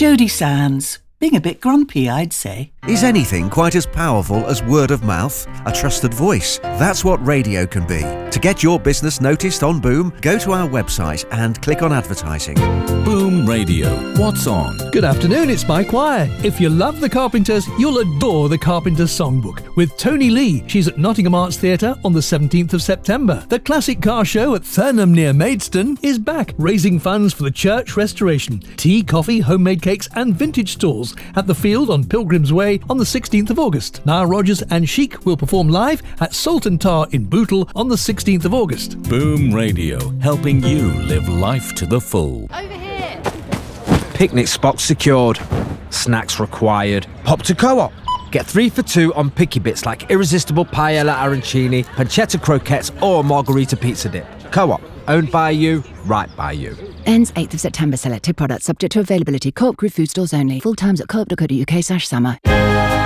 Jodie Sands. Being a bit grumpy, I'd say. Is anything quite as powerful as word of mouth? A trusted voice. That's what radio can be. To get your business noticed on Boom, go to our website and click on advertising. Boom Radio. What's on? Good afternoon, it's Mike Wire. If you love the Carpenters, you'll adore the Carpenters Songbook with Tony Lee. She's at Nottingham Arts Theatre on the 17th of September. The Classic Car Show at Thurnham near Maidstone is back, raising funds for the church restoration. Tea, coffee, homemade cakes and vintage stalls at the Field on Pilgrim's Way on the 16th of August. Nile Rodgers and Chic will perform live at Salt and Tar in Bootle on the 16th of August. Boom Radio, helping you live life to the full. Over here. Picnic spots secured. Snacks required. Pop to Co-op. Get 3 for 2 on picky bits like irresistible paella arancini, pancetta croquettes or margarita pizza dip. Co-op. Owned by you, right by you. Ends 8th of September. Selected products subject to availability. Co-op Group food stores only. Full times at co-op.co.uk/summer.